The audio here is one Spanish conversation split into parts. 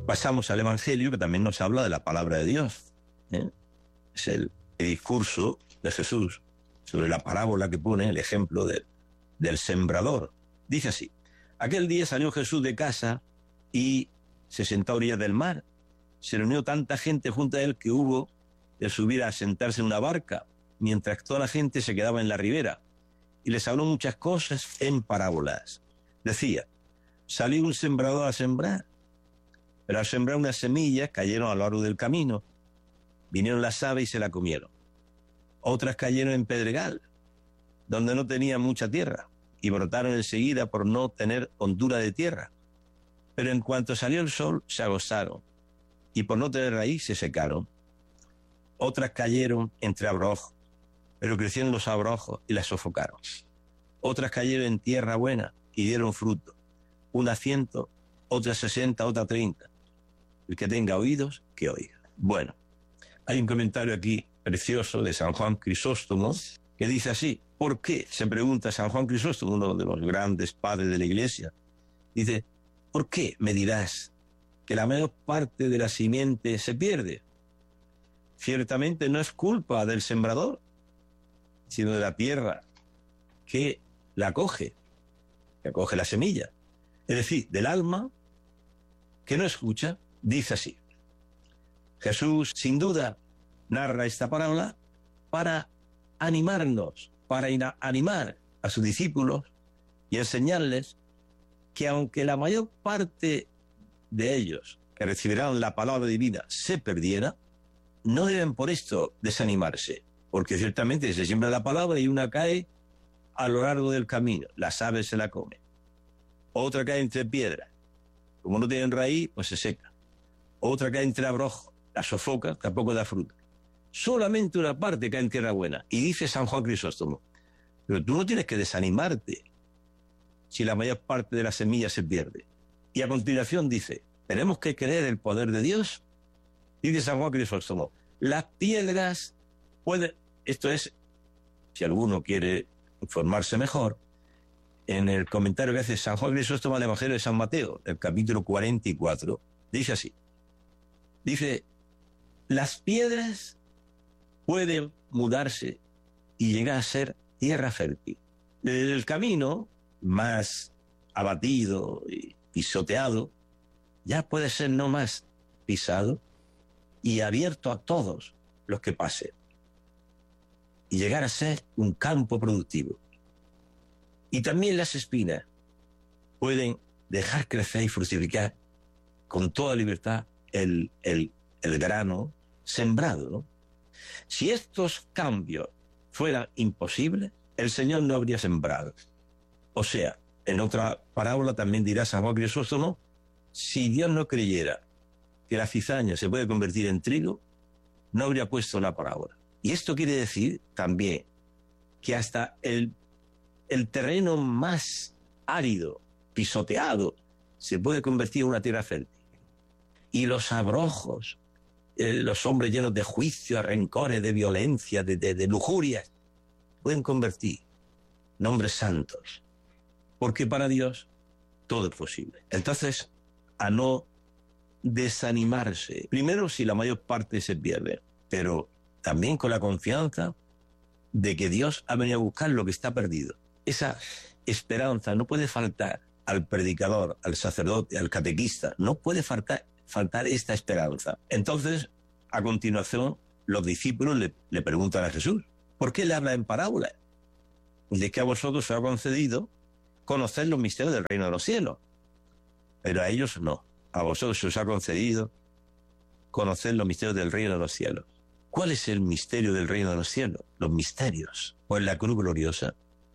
Pasamos al Evangelio, que también nos habla de la palabra de Dios. Es el discurso de Jesús sobre la parábola que pone, el ejemplo del sembrador. Dice así: aquel día salió Jesús de casa y se sentó a orillas del mar. Se reunió tanta gente junto a él que hubo de subir a sentarse en una barca, mientras toda la gente se quedaba en la ribera. Y les habló muchas cosas en parábolas. Decía: salió un sembrador a sembrar, pero al sembrar unas semillas cayeron a lo largo del camino. Vinieron las aves y se la comieron. Otras cayeron en pedregal, donde no tenían mucha tierra, y brotaron enseguida por no tener hondura de tierra. Pero en cuanto salió el sol, se agostaron, y por no tener raíz se secaron. Otras cayeron entre abrojos, pero crecieron los abrojos y las sofocaron. Otras cayeron en tierra buena y dieron fruto, unas 100, otras 60, otras 30. El que tenga oídos, que oiga. Bueno, hay un comentario aquí precioso de San Juan Crisóstomo que dice así. ¿Por qué? Se pregunta San Juan Crisóstomo, uno de los grandes padres de la Iglesia. Dice: ¿por qué me dirás que la mayor parte de la simiente se pierde? Ciertamente no es culpa del sembrador, sino de la tierra que la acoge, que acoge la semilla. Es decir, del alma que no escucha. Dice así. Jesús, sin duda, narra esta parábola para animarnos, para animar a sus discípulos y enseñarles que aunque la mayor parte de ellos que recibirán la palabra divina se perdiera, no deben por esto desanimarse, porque ciertamente se siembra la palabra y una cae a lo largo del camino, las aves se la comen. Otra cae entre piedras, como no tienen raíz, pues se seca. Otra cae entre abrojos, la sofoca, tampoco da fruto. Solamente una parte cae en tierra buena. Y dice San Juan Crisóstomo: pero tú no tienes que desanimarte si la mayor parte de la semilla se pierde. Y a continuación dice: tenemos que creer el poder de Dios. Dice San Juan Crisóstomo: las piedras pueden... Esto es, si alguno quiere informarse mejor, en el comentario que hace San Juan Crisóstomo al Evangelio de San Mateo, el capítulo 44, dice así. Dice: las piedras pueden mudarse y llegar a ser tierra fértil. Desde el camino más abatido y pisoteado, ya puede ser no más pisado y abierto a todos los que pasen. Y llegar a ser un campo productivo. Y también las espinas pueden dejar crecer y fructificar con toda libertad el grano sembrado, ¿no? Si estos cambios fueran imposibles, el Señor no habría sembrado. O sea, en otra parábola también dirá San Juan Crisóstomo: si Dios no creyera que la cizaña se puede convertir en trigo, no habría puesto la parábola. Y esto quiere decir también que hasta el terreno más árido, pisoteado, se puede convertir en una tierra fértil. Y los abrojos, los hombres llenos de juicio, rencores, de violencia, de lujurias, pueden convertir en hombres santos. Porque para Dios todo es posible. Entonces, a no desanimarse. Primero, si la mayor parte se pierde, pero también con la confianza de que Dios ha venido a buscar lo que está perdido. Esa esperanza no puede faltar al predicador, al sacerdote, al catequista. No puede faltar esta esperanza. Entonces, a continuación, los discípulos le preguntan a Jesús: ¿por qué le habla en parábolas? De que a vosotros os ha concedido conocer los misterios del reino de los cielos, pero a ellos no. A vosotros os ha concedido conocer los misterios del reino de los cielos. ¿Cuál es el misterio del reino de los cielos? Los misterios. Pues la cruz gloriosa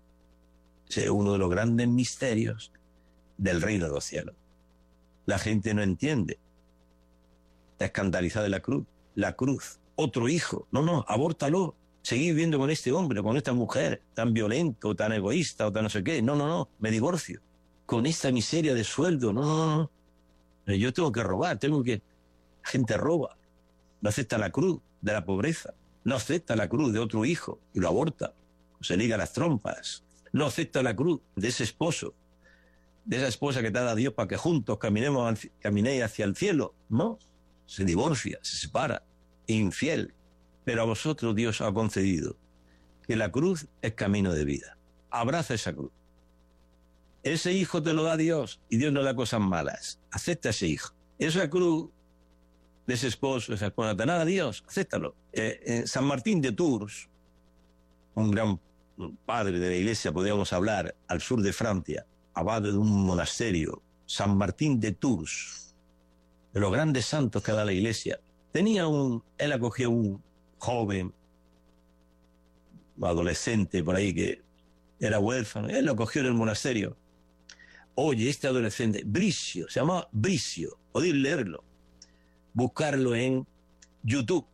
es uno de los grandes misterios del reino de los cielos. La gente no entiende. Está escandalizada de la cruz. La cruz. Otro hijo. No, abórtalo. Seguir viviendo con este hombre, con esta mujer, tan violento, tan egoísta o tan no sé qué. No, me divorcio. Con esta miseria de sueldo. No. Yo tengo que robar, La gente roba. No acepta la cruz de la pobreza. No acepta la cruz de otro hijo y lo aborta. Se liga las trompas. No acepta la cruz de ese esposo de esa esposa que te ha dado Dios para que juntos caminéis hacia el cielo. No, se divorcia, se separa, infiel. Pero a vosotros Dios ha concedido que la cruz es camino de vida. Abraza esa cruz. Ese hijo te lo da Dios y Dios no da cosas malas. Acepta ese hijo. Esa cruz de ese esposo, esa esposa, te nada Dios, acéptalo. San Martín de Tours, un gran padre de la iglesia, podríamos hablar, al sur de Francia, abad de un monasterio, San Martín de Tours, de los grandes santos que da la iglesia, él acogió un joven, un adolescente por ahí que era huérfano, él lo acogió en el monasterio. Oye, este adolescente, Bricio, se llamaba Bricio, podéis leerlo, buscarlo en YouTube.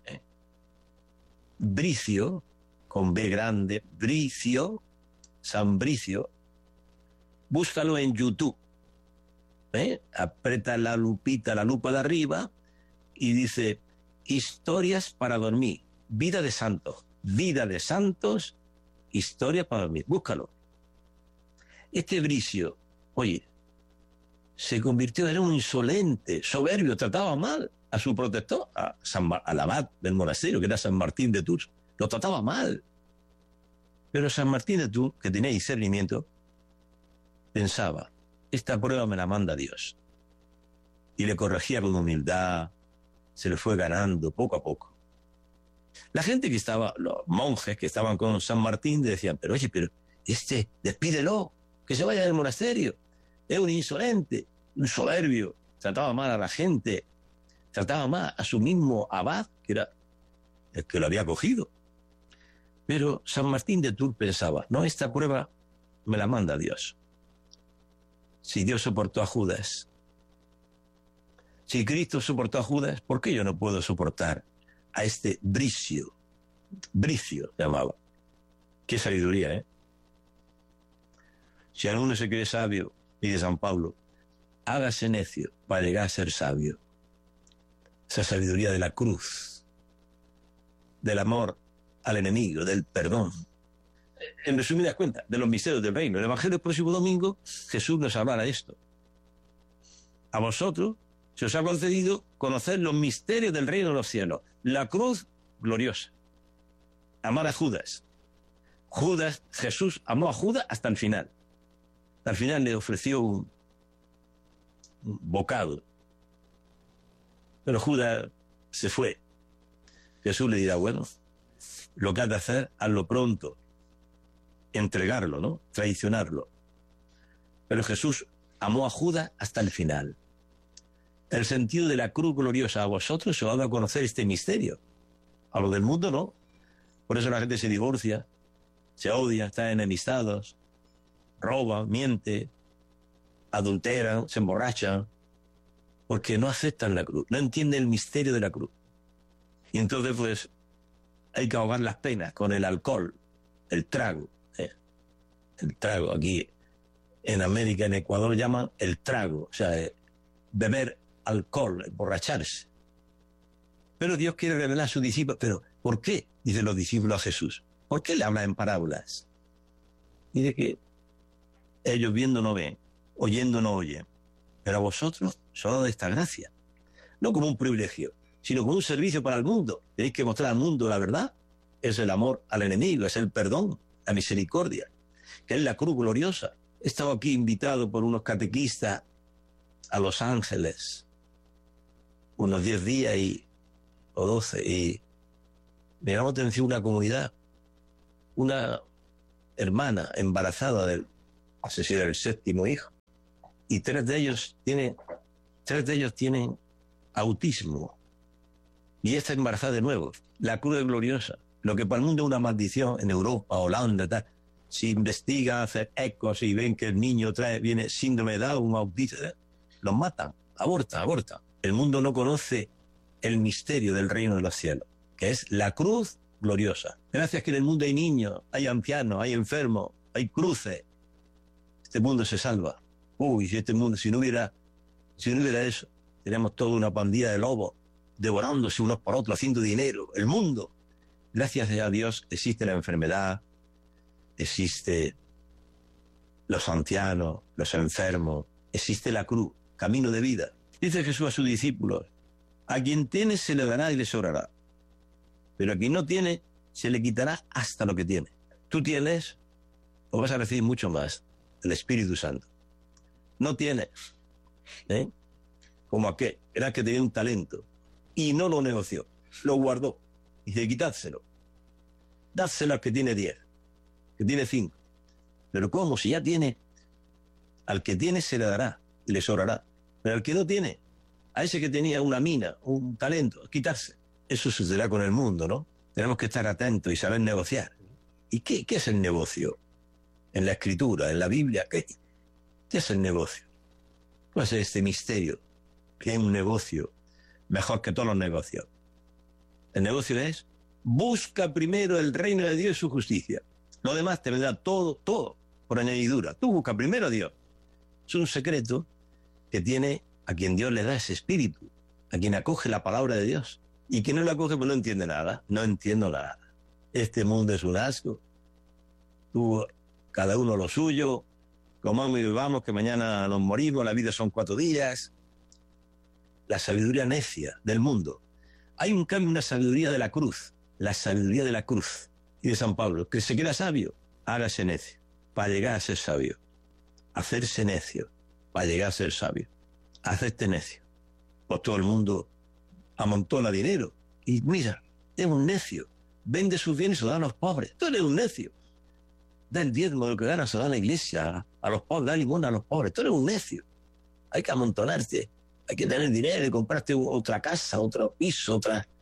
Bricio, con B grande, Bricio, San Bricio, búscalo en YouTube. Aprieta la lupita, la lupa de arriba, y dice, historias para dormir, vida de santos, historia para dormir, búscalo. Este Bricio, oye, se convirtió en un insolente, soberbio, trataba mal a su protector, al abad del monasterio, que era San Martín de Tours, lo trataba mal. Pero San Martín de Tours, que tenía discernimiento, pensaba, esta prueba me la manda Dios. Y le corregía con humildad, se le fue ganando poco a poco. La gente que estaba, los monjes que estaban con San Martín, decían, pero despídelo, que se vaya del monasterio. Es un insolente, un soberbio, trataba mal a la gente, trataba mal a su mismo abad, que era el que lo había cogido. Pero San Martín de Tours pensaba, no, esta prueba me la manda Dios. Si Dios soportó a Judas, si Cristo soportó a Judas, ¿por qué yo no puedo soportar a este Bricio? Bricio se llamaba. Qué sabiduría, ¿eh? Si alguno se cree sabio, dice San Pablo, hágase necio para llegar a ser sabio. Esa sabiduría de la cruz, del amor al enemigo, del perdón. En resumidas cuentas, de los misterios del reino. En el Evangelio del próximo domingo, Jesús nos hablará de esto. A vosotros se os ha concedido conocer los misterios del reino de los cielos. La cruz gloriosa. Amar a Judas. Jesús amó a Judas hasta el final. Al final le ofreció un bocado. Pero Judas se fue. Jesús le dirá, bueno, lo que has de hacer, hazlo pronto. Entregarlo, ¿no? Traicionarlo. Pero Jesús amó a Judas hasta el final. El sentido de la cruz gloriosa, a vosotros se os ha dado a conocer este misterio. A lo del mundo no. Por eso la gente se divorcia, se odia, está enemistados, roba, miente, adulteran, se emborrachan, porque no aceptan la cruz, no entienden el misterio de la cruz. Y entonces pues hay que ahogar las penas con el alcohol, el trago. El trago, aquí en América, en Ecuador llaman el trago, o sea, beber alcohol, emborracharse. Pero Dios quiere revelar a sus discípulos. ¿Pero por qué? Dicen los discípulos a Jesús. ¿Por qué le habla en parábolas? Dice que ellos viendo no ven, oyendo no oyen. Pero a vosotros os ha dado esta gracia. No como un privilegio, sino como un servicio para el mundo. Tenéis que mostrar al mundo la verdad. Es el amor al enemigo, es el perdón, la misericordia, que es la cruz gloriosa. He estado aquí invitado por unos catequistas a Los Ángeles, unos 10 días o 12, y me llamó atención una comunidad, una hermana embarazada del 7º hijo, y tres de ellos tienen autismo, y esta embarazada de nuevo. La cruz es gloriosa. Lo que para el mundo es una maldición en Europa, Holanda, tal. Si investigan, hacen ecos y ven que el niño viene síndrome de Down, autista, los matan, abortan. El mundo no conoce el misterio del reino de los cielos, que es la cruz gloriosa. Gracias que en el mundo hay niños, hay ancianos, hay enfermos, hay cruces. Este mundo se salva. Si este mundo, si no hubiera eso, tenemos toda una pandilla de lobos devorándose unos por otros, haciendo dinero. El mundo. Gracias a Dios existe la enfermedad, existe los ancianos, los enfermos. Existe la cruz, camino de vida. Dice Jesús a sus discípulos, a quien tiene se le dará y le sobrará, pero a quien no tiene se le quitará hasta lo que tiene. Tú tienes, o vas a recibir mucho más, el Espíritu Santo. No tienes, como aquel, era que tenía un talento y no lo negoció, lo guardó y dice, quitádselo, dádselo al que tiene 10, que tiene 5. Pero ¿cómo? Si ya tiene, al que tiene se le dará y le sobrará, pero al que no tiene, a ese que tenía una mina, un talento, quitarse. Eso sucederá con el mundo, ¿no? Tenemos que estar atentos y saber negociar. ¿Y qué es el negocio? En la Escritura, en la Biblia, ¿qué es el negocio? Pues este misterio, que es un negocio mejor que todos los negocios. El negocio es, busca primero el reino de Dios y su justicia. Lo demás te vendrá todo por añadidura. Tú busca primero a Dios. Es un secreto que tiene a quien Dios le da ese espíritu, a quien acoge la palabra de Dios. Y quien no la acoge, pues no entiende nada. No entiendo nada. Este mundo es un asco. Tú, cada uno lo suyo. Comamos y bebamos, que mañana nos morimos. La vida son 4 días. La sabiduría necia del mundo. Hay un cambio, una sabiduría de la cruz. La sabiduría de la cruz. Y de San Pablo, que se quiera sabio, hágase necio, para llegar a ser sabio. Hacerse necio, para llegar a ser sabio. Hacerte necio. Pues todo el mundo amontona dinero. Y mira, es un necio. Vende sus bienes y se lo da a los pobres. Tú eres un necio. Da el diezmo de lo que ganas, se lo da a la iglesia, a los pobres, da limón a los pobres. Tú eres un necio. Hay que amontonarte. Hay que tener dinero y comprarte otra casa, otro piso,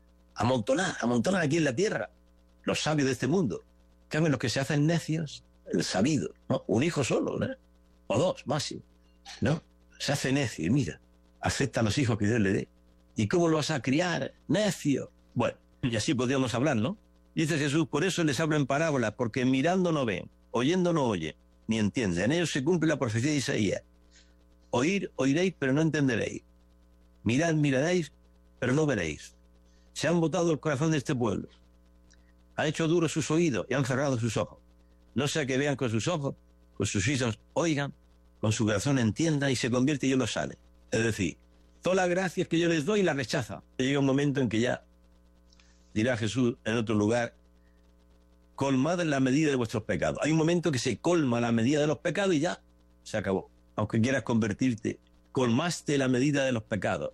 amontonar aquí en la tierra. Los sabios de este mundo. Que hagan los que se hacen necios, el sabido, ¿no? Un hijo solo, ¿no? O 2, máximo, ¿no? Se hace necio y mira, acepta a los hijos que Dios le dé. ¿Y cómo lo vas a criar? Necio. Bueno, y así podríamos hablar, ¿no? Dice Jesús, por eso les hablo en parábolas, porque mirando no ven, oyendo no oyen, ni entienden. En ellos se cumple la profecía de Isaías. Oír, oiréis, pero no entenderéis. Mirad, miraréis, pero no veréis. Se han botado el corazón de este pueblo. Han hecho duros sus oídos y han cerrado sus ojos. No sea que vean con sus ojos, con sus oídos oigan, con su corazón entiendan y se convierte y ellos lo salen. Es decir, todas las gracias que yo les doy las rechaza. Llega un momento en que ya, dirá Jesús en otro lugar, colmad la medida de vuestros pecados. Hay un momento que se colma la medida de los pecados y ya se acabó. Aunque quieras convertirte, colmaste la medida de los pecados.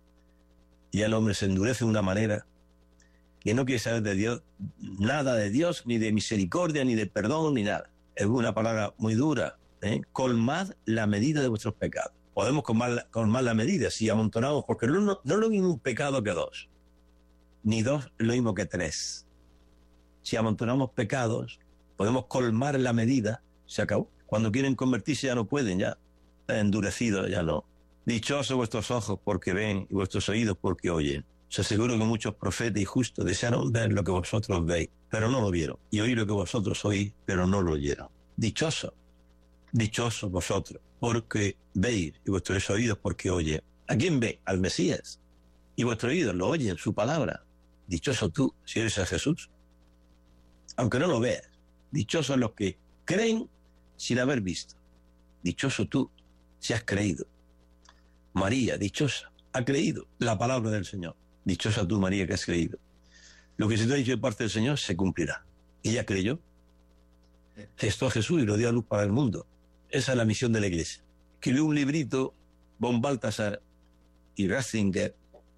Y el hombre se endurece de una manera que no quiere saber de Dios, nada de Dios, ni de misericordia, ni de perdón, ni nada. Es una palabra muy dura. Colmad la medida de vuestros pecados. Podemos colmar la medida si amontonamos, porque no es lo mismo un pecado que 2. Ni 2 es lo mismo que 3. Si amontonamos pecados, podemos colmar la medida, se acabó. Cuando quieren convertirse ya no pueden, ya están endurecidos, ya no. Dichosos vuestros ojos porque ven y vuestros oídos porque oyen. Os aseguro que muchos profetas y justos desearon ver lo que vosotros veis, pero no lo vieron. Y oír lo que vosotros oís, pero no lo oyeron. Dichosos vosotros, porque veis, y vuestros oídos porque oyen. ¿A quién ve? Al Mesías. Y vuestros oídos lo oyen, su palabra. Dichoso tú, si eres a Jesús. Aunque no lo veas. Dichosos los que creen sin haber visto. Dichoso tú, si has creído. María, dichosa, ha creído la palabra del Señor. Dichosa tú, María, que has creído. Lo que se te ha dicho de parte del Señor se cumplirá. Ella creyó. Gestó a Jesús y lo dio a luz para el mundo. Esa es la misión de la Iglesia. Escribió un librito, von Balthasar y Ratzinger,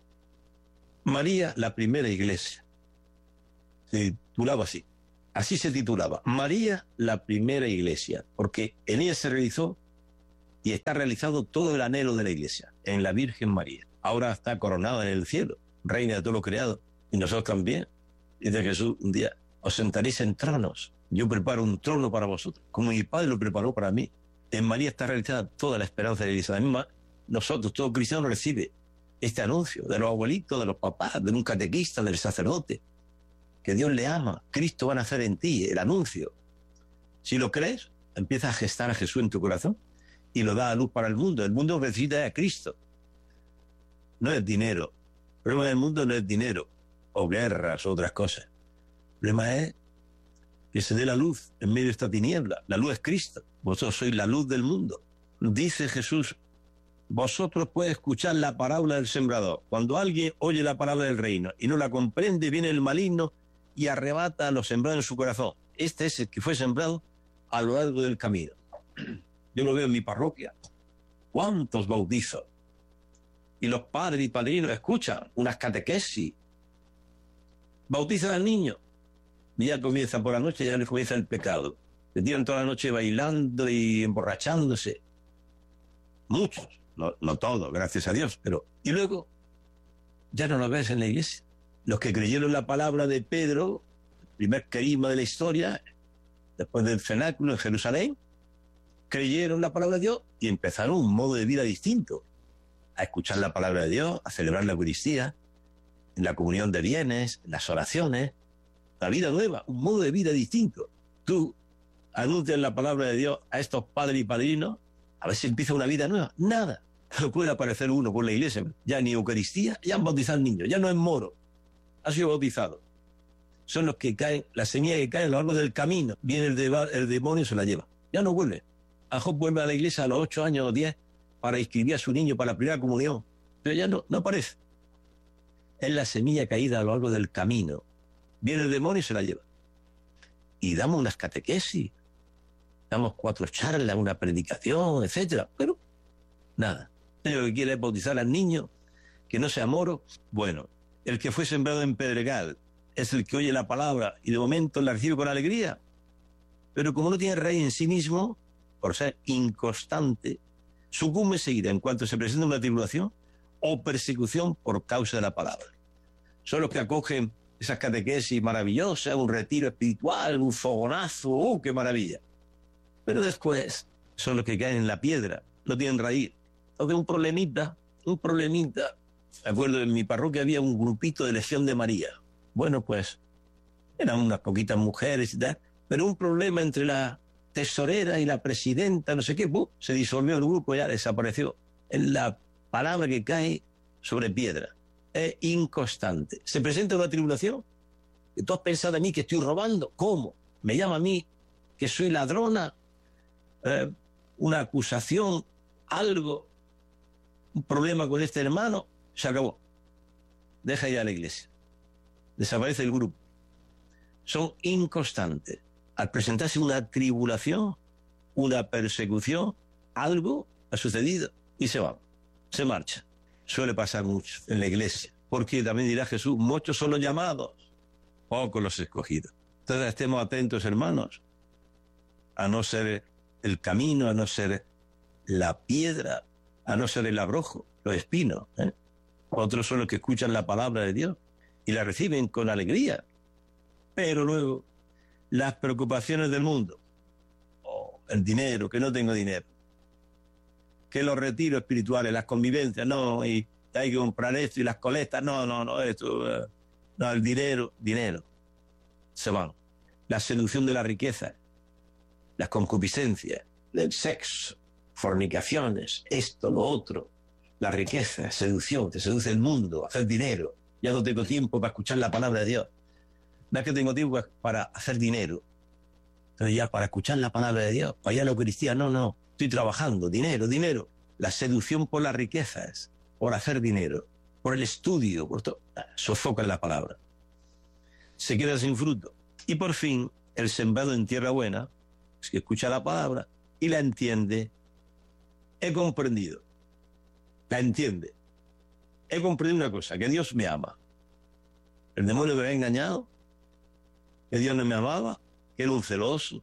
María, la primera Iglesia. Se titulaba así. Así se titulaba. María, la primera Iglesia. Porque en ella se realizó y está realizado todo el anhelo de la Iglesia, en la Virgen María. Ahora está coronada en el cielo, reina de todo lo creado, y nosotros también. Dice Jesús un día, os sentaréis en tronos, yo preparo un trono para vosotros, como mi Padre lo preparó para mí. En María está realizada toda la esperanza de la Iglesia. Además, nosotros, todo cristiano, recibe este anuncio de los abuelitos, de los papás, de un catequista, del sacerdote, que Dios le ama, Cristo va a nacer en ti, el anuncio. Si lo crees, empieza a gestar a Jesús en tu corazón y lo da a luz para el mundo. El mundo necesita a Cristo. No es dinero. El problema del mundo no es dinero, o guerras, o otras cosas. El problema es que se dé la luz en medio de esta tiniebla. La luz es Cristo. Vosotros sois la luz del mundo. Dice Jesús, vosotros podéis escuchar la parábola del sembrador. Cuando alguien oye la palabra del reino y no la comprende, viene el maligno y arrebata a los sembrados en su corazón. Este es el que fue sembrado a lo largo del camino. Yo lo veo en mi parroquia. ¿Cuántos bautizos? Y los padres y padrinos escuchan unas catequesis. Bautizan al niño. Y ya comienza por la noche, ya les comienza el pecado. Se tiran toda la noche bailando y emborrachándose. Muchos, no todos, gracias a Dios, pero... Y luego, ya no los ves en la iglesia. Los que creyeron la palabra de Pedro, el primer querigma de la historia, después del cenáculo en Jerusalén, creyeron la palabra de Dios y empezaron un modo de vida distinto. A escuchar la palabra de Dios, a celebrar la Eucaristía, en la comunión de bienes, en las oraciones, la vida nueva, un modo de vida distinto. Tú anuncias la palabra de Dios a estos padres y padrinos, a ver si empieza una vida nueva. Nada. No puede aparecer uno por la iglesia, ya ni Eucaristía, ya han bautizado al niño, ya no es moro, ha sido bautizado. Son los que caen, la semilla que cae a lo largo del camino, viene el demonio y se la lleva. Ya no vuelve. A Job vuelve a la iglesia a los 8 años o 10 para inscribir a su niño para la primera comunión, pero ya no aparece. Es la semilla caída a lo largo del camino. Viene el demonio y se la lleva. Y damos unas catequesis, damos 4 charlas, una predicación, etcétera, pero nada. Lo que quiere es bautizar al niño, que no sea moro. Bueno, el que fue sembrado en pedregal es el que oye la palabra y de momento la recibe con alegría, pero como no tiene raíz en sí mismo, por ser inconstante, sucumbe enseguida en cuanto se presenta una tribulación o persecución por causa de la palabra. Son los que acogen esas catequesis maravillosas, un retiro espiritual, un fogonazo, ¡qué maravilla! Pero después son los que caen en la piedra, no tienen raíz. Entonces un problemita. Me acuerdo, en mi parroquia había un grupito de Legión de María. Bueno, pues eran unas poquitas mujeres y tal, pero un problema entre la tesorera y la presidenta, no sé qué, se disolvió el grupo, ya desapareció. Es la palabra que cae sobre piedra. Es inconstante. Se presenta una tribulación. ¿Y tú has pensado a mí que estoy robando? ¿Cómo? ¿Me llama a mí que soy ladrona? Una acusación, algo, un problema con este hermano, se acabó. Deja ya la iglesia. Desaparece el grupo. Son inconstantes. Al presentarse una tribulación, una persecución, algo ha sucedido y se van, se marcha. Suele pasar mucho en la iglesia, porque también dirá Jesús, muchos son los llamados, pocos los escogidos. Entonces estemos atentos, hermanos, a no ser el camino, a no ser la piedra, a no ser el abrojo, los espinos. Otros son los que escuchan la palabra de Dios y la reciben con alegría. Pero luego, las preocupaciones del mundo, el dinero, que no tengo dinero, que los retiros espirituales, las convivencias, no, y hay que comprar esto y las colectas, no, esto, no, el dinero, se van. La seducción de la riqueza, las concupiscencias, del sexo, fornicaciones, esto, lo otro, la riqueza, seducción, te seduce el mundo, hacer dinero. Ya no tengo tiempo para escuchar la palabra de Dios. No es que tengo tiempo para hacer dinero. Entonces ya para escuchar la palabra de Dios, para ir a la Eucaristía, no, estoy trabajando, dinero. La seducción por las riquezas, por hacer dinero, por el estudio, por todo, sofoca en la palabra. Se queda sin fruto. Y por fin, el sembrado en tierra buena, es que escucha la palabra y la entiende. He comprendido. La entiende. He comprendido una cosa, que Dios me ama. El demonio me había engañado, que Dios no me amaba, que era un celoso.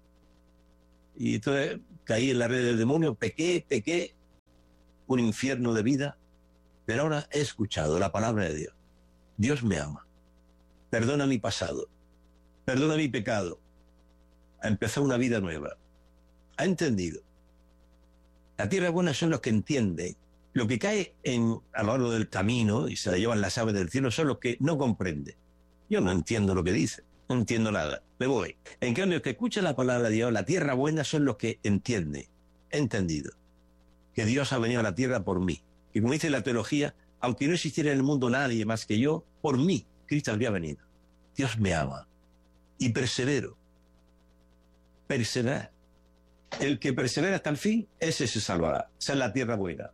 Y entonces caí en la red del demonio, pequé, un infierno de vida. Pero ahora he escuchado la palabra de Dios. Dios me ama. Perdona mi pasado. Perdona mi pecado. Ha empezado una vida nueva. Ha entendido. La tierra buena son los que entienden. Lo que cae a lo largo del camino y se la llevan las aves del cielo son los que no comprenden. Yo no entiendo lo que dice. No entiendo nada. Me voy. En cambio, los que escuchan la palabra de Dios, la tierra buena, son los que entienden. He entendido. Que Dios ha venido a la tierra por mí. Que como dice la teología, aunque no existiera en el mundo nadie más que yo, por mí Cristo habría venido. Dios me ama. Y persevero. Perseverar. El que persevera hasta el fin, ese se salvará. Esa es la tierra buena.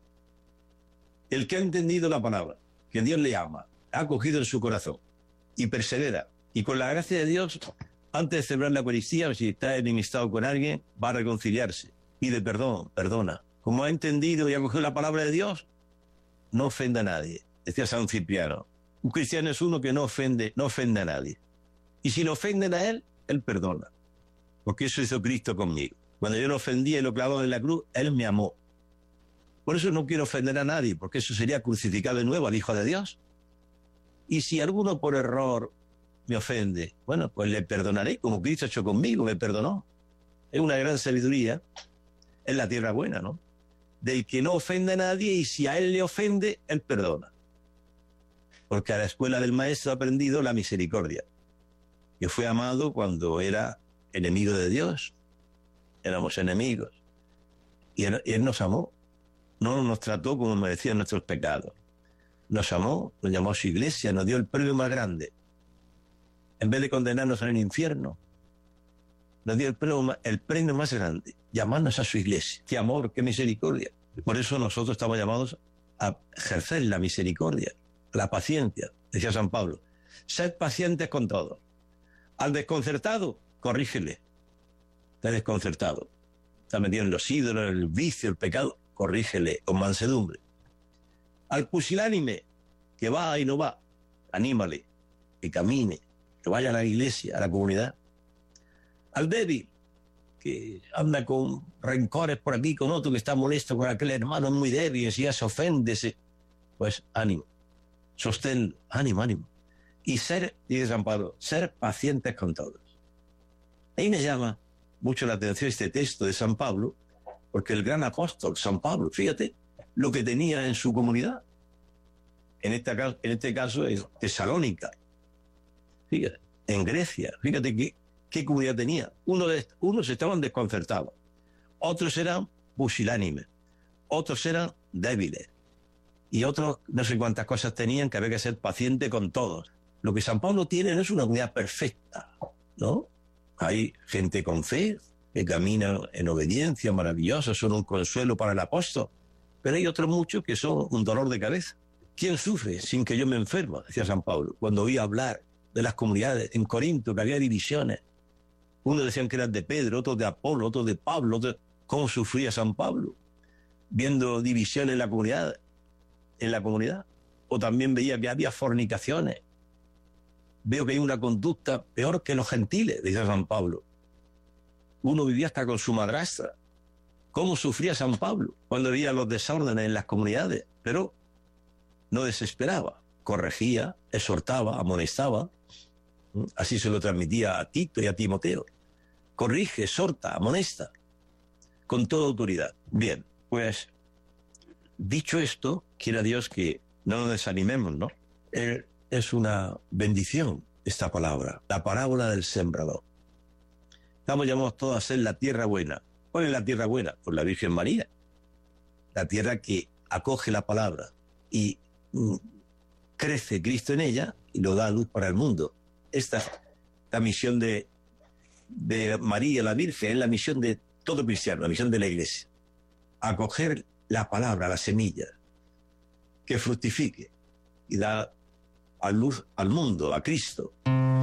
El que ha entendido la palabra, que Dios le ama, ha acogido en su corazón y persevera. Y con la gracia de Dios, antes de celebrar la Eucaristía, si está enemistado con alguien, va a reconciliarse. Pide perdón, perdona. Como ha entendido y ha acogido la palabra de Dios, no ofenda a nadie. Decía San Cipriano. Un cristiano es uno que no ofende a nadie. Y si lo ofenden a él, él perdona. Porque eso hizo Cristo conmigo. Cuando yo lo ofendía y lo clavaba en la cruz, él me amó. Por eso no quiero ofender a nadie, porque eso sería crucificar de nuevo al Hijo de Dios. Y si alguno por error me ofende, bueno, pues le perdonaré, como Cristo ha hecho conmigo, me perdonó. Es una gran sabiduría, es la tierra buena, ¿no? Del que no ofende a nadie, y si a él le ofende, él perdona. Porque a la escuela del maestro ha aprendido la misericordia, que fue amado cuando era enemigo de Dios. Éramos enemigos. Y él nos amó. No nos trató como merecían nuestros pecados. Nos amó, nos llamó a su iglesia, nos dio el premio más grande. En vez de condenarnos al infierno, nos dio el premio más grande, llamarnos a su iglesia. Qué amor, qué misericordia. Por eso nosotros estamos llamados a ejercer la misericordia, la paciencia, decía San Pablo. Sed pacientes con todos. Al desconcertado, corrígele. Está desconcertado. Está metido en los ídolos, el vicio, el pecado, corrígele con mansedumbre. Al pusilánime, que va y no va, anímale, que camine, que vaya a la iglesia, a la comunidad. Al débil, que anda con rencores por aquí, con otro que está molesto con aquel hermano muy débil, si ya se ofende, pues ánimo, sosténlo, ánimo, ánimo. Y dice San Pablo, ser pacientes con todos. Ahí me llama mucho la atención este texto de San Pablo, porque el gran apóstol San Pablo, fíjate lo que tenía en su comunidad. En este caso es Tesalónica. Fíjate, en Grecia, fíjate qué comunidad tenía. Unos estaban desconcertados, otros eran pusilánimes, otros eran débiles, y otros no sé cuántas cosas tenían, que había que ser paciente con todos. Lo que San Pablo tiene no es una unidad perfecta, ¿no? Hay gente con fe, que camina en obediencia, maravillosa, son un consuelo para el apóstol, pero hay otros muchos que son un dolor de cabeza. ¿Quién sufre sin que yo me enferme? Decía San Pablo, cuando oía hablar de las comunidades en Corinto, que había divisiones. Unos decían que eran de Pedro, otros de Apolo, otros de Pablo. ¿Cómo sufría San Pablo? Viendo divisiones en la comunidad. O también veía que había fornicaciones. Veo que hay una conducta peor que los gentiles, decía San Pablo. Uno vivía hasta con su madrastra. ¿Cómo sufría San Pablo cuando veía los desórdenes en las comunidades? Pero no desesperaba, corregía, exhortaba, amonestaba. Así se lo transmitía a Tito y a Timoteo. Corrige, exhorta, amonesta, con toda autoridad. Bien, pues, dicho esto, quiera Dios que no nos desanimemos, ¿no? Es una bendición esta palabra, la parábola del sembrador. Estamos llamados todos a ser la tierra buena. ¿Cuál es la tierra buena? Pues la Virgen María. La tierra que acoge la palabra y crece Cristo en ella y lo da a luz para el mundo. Esta misión de María, la Virgen, es la misión de todo cristiano, la misión de la Iglesia. Acoger la palabra, la semilla, que fructifique y da a luz al mundo, a Cristo.